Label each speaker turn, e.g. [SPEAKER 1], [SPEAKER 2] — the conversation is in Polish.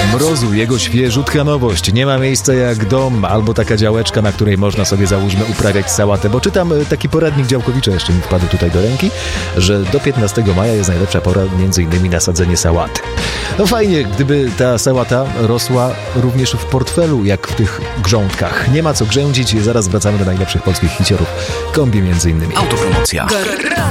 [SPEAKER 1] mrozu, jego świeżutka nowość. Nie ma miejsca jak dom albo taka działeczka, na której można sobie, załóżmy, uprawiać sałatę. Bo czytam taki poradnik działkowicza, jeszcze mi wpadł tutaj do ręki, że do 15 maja jest najlepsza pora między innymi na sadzenie sałaty. No fajnie, gdyby ta sałata rosła również w portfelu, jak w tych grządkach. Nie ma co grzędzić, zaraz wracamy do najlepszych polskich hiciorów. Kombi między innymi.
[SPEAKER 2] Autopromocja.